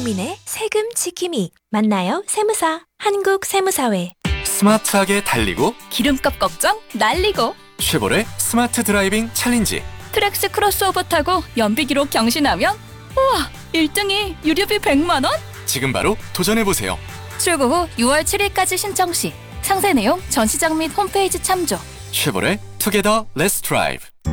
국민의 세금 지킴이. 만나요 세무사. 한국세무사회. 스마트하게 달리고 기름값 걱정 날리고 쉐보레 스마트 드라이빙 챌린지. 트랙스 크로스오버 타고 연비 기록 경신하면 우와 1등이 유류비 100만 원? 지금 바로 도전해보세요. 출고 후 6월 7일까지 신청 시 상세 내용 전시장 및 홈페이지 참조. 쉐보레 투게더 렛츠 드라이브.